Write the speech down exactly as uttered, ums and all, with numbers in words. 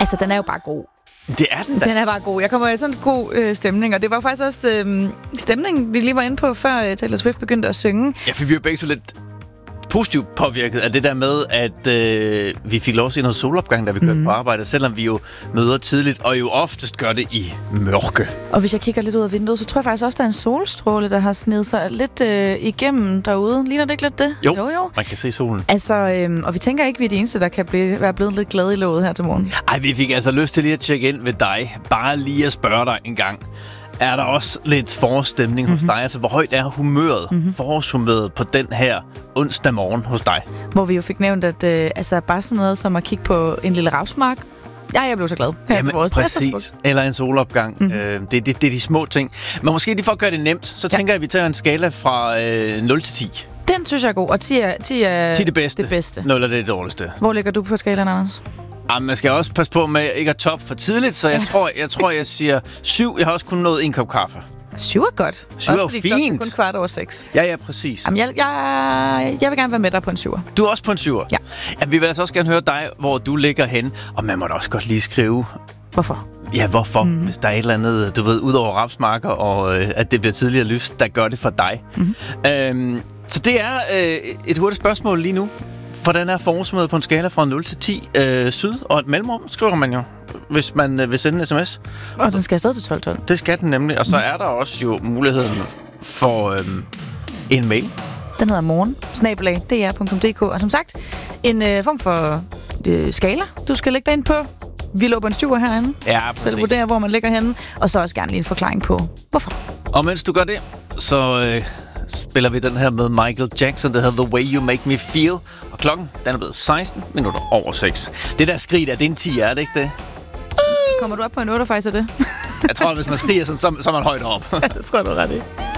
Altså, den er jo bare god. Det er den da. Den er bare god. Jeg kommer i sådan en god øh, stemning, og det var faktisk også øh, stemningen, vi lige var inde på, før øh, Taylor Swift begyndte at synge. Ja, for vi er begge så lidt positivt påvirket af det der med, at øh, vi fik lov at se noget solopgang, da vi kørte mm. på arbejde, selvom vi jo møder tidligt, og jo oftest gør det i mørke. Og hvis jeg kigger lidt ud af vinduet, så tror jeg faktisk også, der er en solstråle, der har snedet sig lidt øh, igennem derude. Ligner det ikke lidt det? Jo, jo, jo. Man kan se solen. Altså, øh, og vi tænker ikke, vi er de eneste, der kan blive, være blevet lidt glade i låget her til morgen. Ej, vi fik altså lyst til lige at tjekke ind ved dig. Bare lige at spørge dig en gang. Er der også lidt forårsstemning mm-hmm. hos dig? Altså, hvor højt er humøret, mm-hmm. forårshumøret på den her onsdag morgen hos dig? Hvor vi jo fik nævnt, at øh, altså, bare sådan noget som at kigge på en lille rapsmark. Ja, jeg blev så glad. Her Jamen, vores præcis. Eller en solopgang. Mm-hmm. Øh, det, det, det er de små ting. Men måske lige for at gøre det nemt, så ja. tænker jeg, at vi tager en skala fra øh, nul til ti. Den synes jeg er god, og ti er, ti er ti det bedste. det bedste. nul er det dårligste. Hvor ligger du på skalaen, Anders? Jamen, man skal også passe på med ikke at top for tidligt, så jeg tror, jeg, tror, jeg siger syv. Jeg har også kun nået en kop kaffe. Syv er godt. Syv er også fordi fint. Er kun kvart over seks. Ja, ja, præcis. Jamen, jeg, jeg, jeg vil gerne være med dig på en syver. Du er også på en syver? Ja. Jamen, vi vil altså også gerne høre dig, hvor du ligger hen. Og man må da også godt lige skrive... Hvorfor? Ja, hvorfor? Mm. Hvis der er et eller andet, du ved, ud over rapsmarker, og øh, at det bliver tidligere lyst, der gør det for dig. Mm. Øhm, så det er øh, et hurtigt spørgsmål lige nu. Hvordan er forårsmødet på en skala fra nul til ti? Øh, syd og et mellemrum, skriver man jo, hvis man øh, vil sende en sms. Og den skal afsted til tolv tolv. Det skal den nemlig. Og så er der også jo muligheden for øh, en mail. Den hedder morgen, snabelag, d r punktum d k. Og som sagt, en øh, form for øh, skala, du skal lægge dig ind på. Vi lå på en syver herinde. Ja, præcis. Så du vurderer, hvor man ligger henne. Og så også gerne lige en forklaring på, hvorfor. Og mens du gør det, så... Øh, spiller vi den her med Michael Jackson, der hedder The Way You Make Me Feel. Og klokken, den er blevet seksten minutter over seks. Det der skrig der, det er en ti, er det ikke det? Kommer du op på en otte faktisk af det? Jeg tror, at hvis man skriger sådan, så, så er man højt op. Ja, det tror jeg, du er ret i.